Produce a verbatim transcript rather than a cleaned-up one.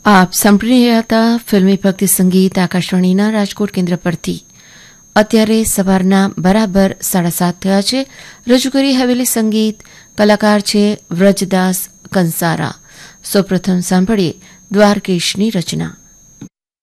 આપ સાંભળી રહ્યા હતા ફિલ્મી ભક્તિ સંગીત આકાશવાણીના રાજકોટ કેન્દ્ર પરથી. અત્યારે સવારના બરાબર સાડા સાત થયા છે. રજૂ કરી હવેલી સંગીત, કલાકાર છે વ્રજદાસ કંસારા. સૌપ્રથમ સાંભળીએ દ્વારકેશની રચના.